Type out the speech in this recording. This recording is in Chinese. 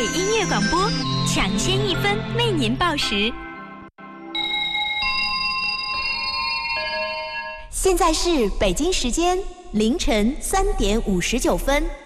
北音乐广播，抢先1分为您报时。现在是北京时间凌晨3点59分。